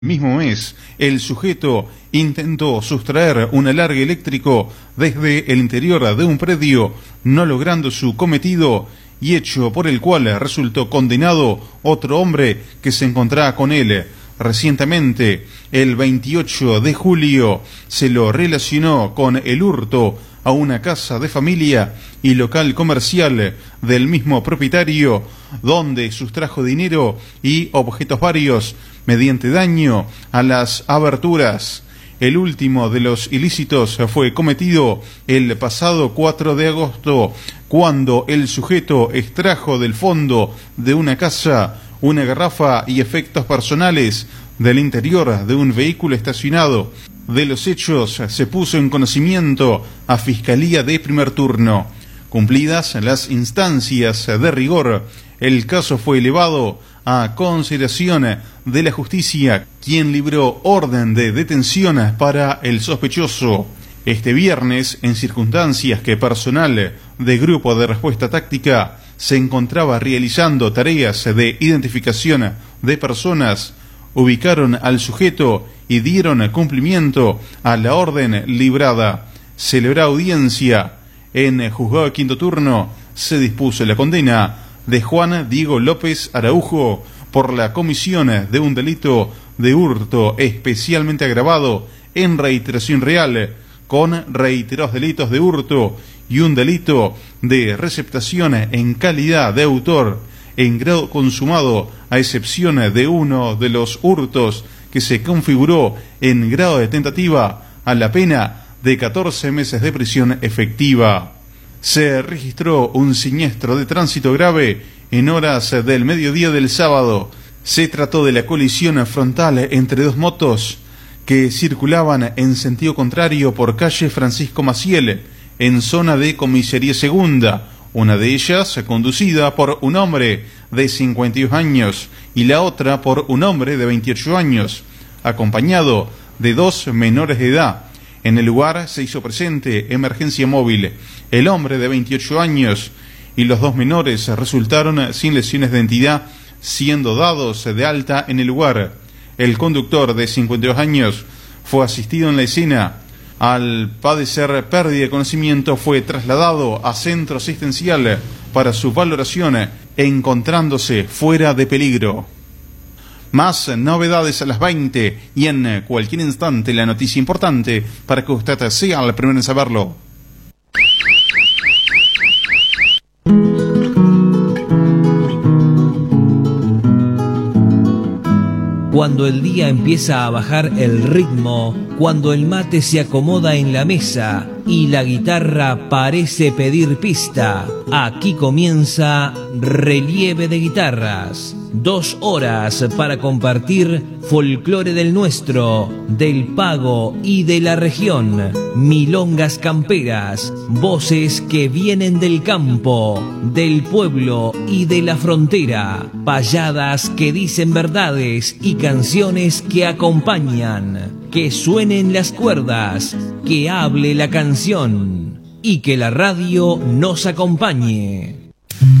Mismo mes, el sujeto intentó sustraer un alargue eléctrico desde el interior de un predio, no logrando su cometido, y hecho por el cual resultó condenado otro hombre que se encontraba con él. Recientemente, el 28 de julio, se lo relacionó con el hurto a una casa de familia y local comercial del mismo propietario, donde sustrajo dinero y objetos varios mediante daño a las aberturas. El último de los ilícitos fue cometido el pasado 4 de agosto, cuando el sujeto extrajo del fondo de una casa una garrafa y efectos personales del interior de un vehículo estacionado. De los hechos se puso en conocimiento a Fiscalía de primer turno. Cumplidas las instancias de rigor, el caso fue elevado a consideración de la justicia, quien libró orden de detención para el sospechoso. Este viernes, en circunstancias que personal de Grupo de Respuesta Táctica se encontraba realizando tareas de identificación de personas, ubicaron al sujeto y dieron cumplimiento a la orden librada. Celebró audiencia. En juzgado de quinto turno se dispuso la condena de Juan Diego López Araujo por la comisión de un delito de hurto especialmente agravado en reiteración real, con reiterados delitos de hurto y un delito de receptación en calidad de autor en grado consumado, a excepción de uno de los hurtos que se configuró en grado de tentativa, a la pena de 14 meses de prisión efectiva. Se registró un siniestro de tránsito grave en horas del mediodía del sábado. Se trató de la colisión frontal entre dos motos que circulaban en sentido contrario por calle Francisco Maciel, en zona de Comisaría Segunda, una de ellas conducida por un hombre de 52 años y la otra por un hombre de 28 años, acompañado de dos menores de edad. En el lugar se hizo presente emergencia móvil. El hombre de 28 años y los dos menores resultaron sin lesiones de entidad, siendo dados de alta en el lugar. El conductor de 52 años fue asistido en la escena. Al padecer pérdida de conocimiento, fue trasladado a centro asistencial para su valoración, encontrándose fuera de peligro. Más novedades a las 20 y en cualquier instante la noticia importante para que usted sea el primero en saberlo. Cuando el día empieza a bajar el ritmo, cuando el mate se acomoda en la mesa y la guitarra parece pedir pista, aquí comienza Relieve de Guitarras. 2 horas para compartir folclore del nuestro, del pago y de la región, milongas camperas, voces que vienen del campo, del pueblo y de la frontera, payadas que dicen verdades y canciones que acompañan, que suenen las cuerdas, que hable la canción y que la radio nos acompañe.